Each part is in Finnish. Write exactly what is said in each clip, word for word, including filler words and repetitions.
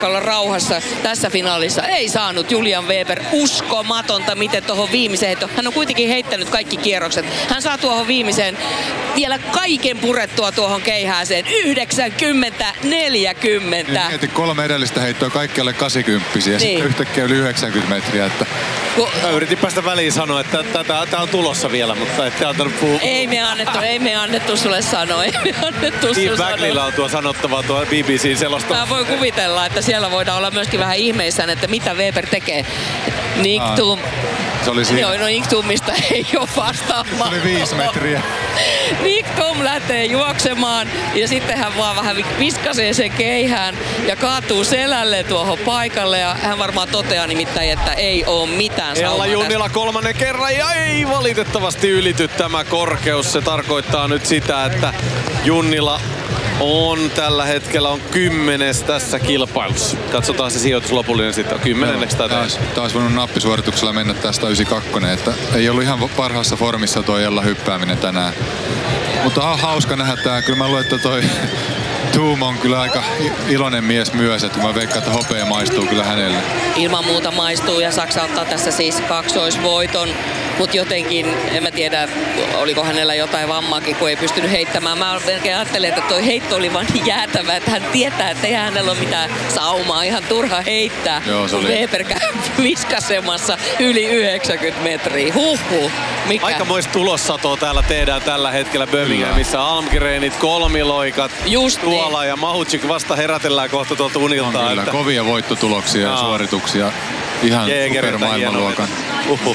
olla rauhassa tässä finaalissa. Ei saanut Julian Weber. Uskomatonta, miten tuohon viimeiseen heitto. Hän on kuitenkin heittänyt kaikki kierrokset. Hän saa tuohon viimeiseen vielä kaiken purettua tuohon keihääseen. yhdeksänkymmentä neljäkymmentä. Niin, mieti kolme edellistä heittoa kaikki alle kahdeksankymmentä ja niin. Sitten yhtäkkiä yli yhdeksänkymmentä metriä. Että... Mä yritin päästä väliin sanoa, että tämä on tulossa vielä, mutta ette antanut puhua. Ei me annettu, ei me annettu sulle sanoa. Ei me annettu Steve Bagleylla on tuo sanottavaa tuo B B C-selosta. Mä voin kuvitella, että siellä voidaan olla myöskin vähän ihmeissään, että mitä Weber tekee. Nick ah, Thum. Se oli siinä. Joo, no Nick Thumista ei ole vastaamaan. Se oli viisi metriä. Nick Thum lähtee juoksemaan ja sitten hän vaan vähän viskasee sen keihään ja kaatuu selälle tuohon paikalle ja hän varmaan toteaa nimittäin, että ei oo mitään saumaa. Ella Junnila kolmannen kerran ja ei valitettavasti ylity tämä korkeus. Se tarkoittaa nyt sitä, että Junnila on tällä hetkellä on kymmenes tässä kilpailussa. Katsotaan se sijoitus lopullinen sitten. Kymmenenneksi tai taas, taas voinut nappisuorituksella mennä tästä yhdeksänkymmentäkaksi, että ei ollut ihan parhaassa formissa tuo Ella hyppääminen tänään. Mutta on hauska nähdä tää. Kyllä mä luulen, että toi Thum on kyllä aika iloinen mies myös, että mä veikkaan, että hopea maistuu kyllä hänelle. Ilman muuta maistuu ja Saksa ottaa tässä siis kaksoisvoiton, mutta jotenkin, en mä tiedä, oliko hänellä jotain vammaakin, kun ei pystynyt heittämään. Mä melkein ajattelin, että toi heitto oli vaan niin jäätävä, että hän tietää, että ei hänellä ole mitään saumaa, ihan turha heittää. Joo, se oli. Weber käy viskasemassa yli yhdeksänkymmentä metriä. Huhhuh. Mikä? Aikamoista tulossatoa täällä tehdään tällä hetkellä Birminghamissa. Almgrenit, kolmiloikat, just tuolla niin. Ja Mahuchik vasta herätellään kohta tuolta unilta. On kyllä, että... kovia voittotuloksia ja suorituksia. Ihan supermaailmanluokan. Uhuh.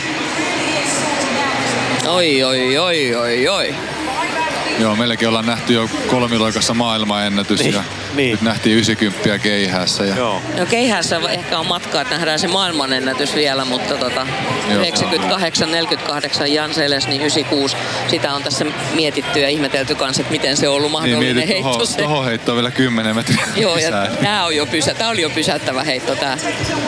Oi, oi, oi, oi, oi. Joo, meilläkin ollaan nähty jo kolmiloikassa maailmanennätys niin, ja niin. Nyt nähtiin yhdeksänkymmentä keihäässä. Ja... Joo. No keihäässä ehkä on matkaa, että nähdään se maailmanennätys vielä, mutta tota, yhdeksänkymmentäkahdeksan neljäkymmentäkahdeksan Jan Seles, niin yhdeksänkymmentäkuusi. Sitä on tässä mietitty ja ihmetelty kanssa, että miten se on ollut mahdollinen niin, heitto. Toho, toho heitto on vielä kymmenen metriä. Joo, ja tää, on jo pysä, tää oli jo pysäyttävä heitto tää.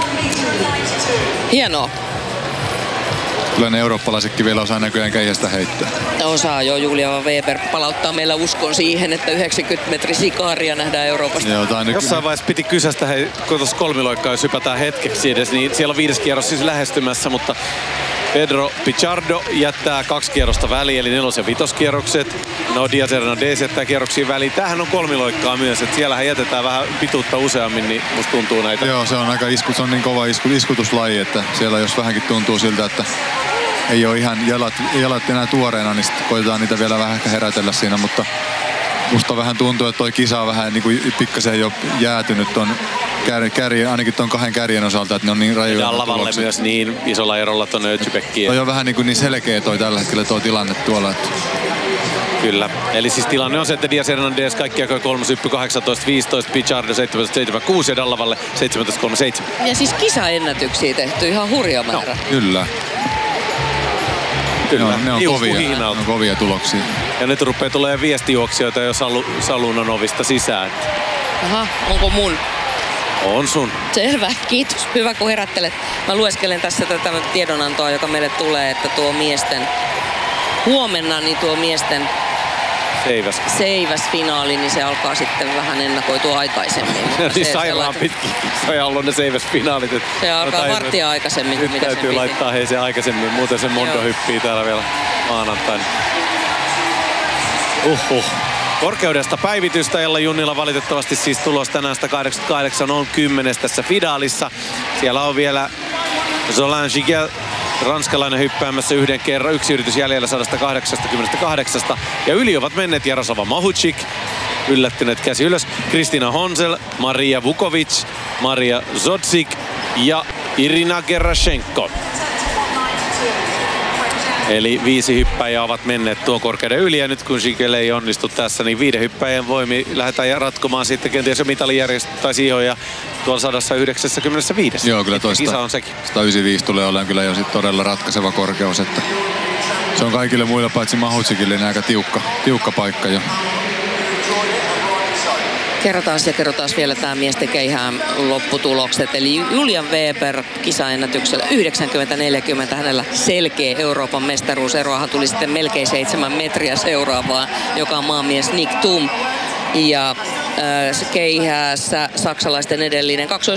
Hienoa. Kyllä ne eurooppalaisetkin vielä osaa näköjään keihästä heittää. Osaa jo. Julian Weber palauttaa meillä uskon siihen, että yhdeksänkymmentä metri sikaaria nähdään Euroopasta. Joo, tää jossain vaiheessa piti kysästä, hei, kun tuossa kolmiloikkaa, jos hypätään hetkeksi edes, niin siellä on viides kierros siis lähestymässä, mutta Pedro Pichardo jättää kaksi kierrosta väliin, eli nelos- ja vitoskierrokset. No Diaz Hernandez jättää kierroksiin väliin. Tämähän on kolmiloikkaa myös, että siellähän jätetään vähän pituutta useammin, niin musta tuntuu näitä. Joo, se on aika isku, se on niin kova isku, iskutuslaji, että siellä jos vähänkin tuntuu siltä, että ei ole ihan jalat, jalat enää tuoreena, niin sitten koitetaan niitä vielä vähän herätellä siinä, mutta musta vähän tuntuu, että toi kisa on vähän niin kuin pikkasen jo jäätynyt ton kär, kärjen, ainakin ton kahden kärjen osalta, että ne on niin rajuja. Ja lavalle myös niin isolla erolla ton Ötjybekkiin. Toi on vähän niin, kuin niin selkeä toi tällä hetkellä tuo tilanne tuolla. Että... Kyllä. Eli siis tilanne on se, että Diaz Hernandez kaikki aikoja kolmas hyppy kahdeksantoista viisitoista, Pichardo seitsemäntoista seitsemänkymmentäkuusi ja Dallavalle seitsemäntoista kolmekymmentäseitsemän. Ja siis kisaennätyksiä tehty ihan hurja määrä. No, kyllä. Kyllä. Ne on, ne on, kovia, ne on kovia tuloksia. Ja nyt rupeaa tulee viestijuoksijoita jo Salu, Salunan ovista sisään. Aha, onko mun? On sun. Selvä, kiitos. Hyvä kun herättelet. Mä lueskelen tässä tätä tiedonantoa, joka meille tulee, että tuo miesten huomenna, niin tuo miesten Seiväs. Seiväs-finaali, niin se alkaa sitten vähän ennakoitua aikaisemmin. Niin sairaan pitkin. Se on ollut ne Seiväs-finaalit. Se alkaa varttia aikaisemmin. Nyt mitä täytyy laittaa hei se aikaisemmin, muuten se Mondo Joo. hyppii täällä vielä maanantaina. Uhuh. Korkeudesta päivitystä Ella Junnila valitettavasti siis tulos tänään sata kahdeksankymmentäkahdeksan on kymmenes tässä finaalissa. Siellä on vielä Zolan Giguel, ranskalainen hyppäämässä yhden kerran. Yksi yritys jäljellä sata kahdeksankymmentäkahdeksan. Ja yli ovat menneet Jaroslava Mahuchik. Yllättyneet käsi ylös. Kristina Honsel, Maria Vukovic, Maria Zodzik ja Irina Gerashenko. Eli viisi hyppäjää ovat menneet tuon korkeuden yli ja nyt kun Giguel ei onnistu tässä, niin viiden hyppäjän voimi lähdetään ratkomaan sitten kenties jo mitalijärjestelmä tai siihen ja tuolla sata yhdeksänkymmentäviisi. Joo, kyllä toista kisa on sekin. sata yhdeksänkymmentäviisi tulee olemaan kyllä jo sit todella ratkaiseva korkeus, että se on kaikille muille paitsi Mahuchikille niin aika tiukka, tiukka paikka jo. Kerrotaan ja kerrotaan vielä tämä miesten keihään lopputulokset. Eli Julian Weber kisaennätyksellä yhdeksänkymmentä neljäkymmentä, hänellä selkeä Euroopan mestaruus. Eroahan tuli sitten melkein seitsemän metriä seuraavaan, joka on maamies Nick Thum. Ja keihäässä saksalaisten edellinen kaksois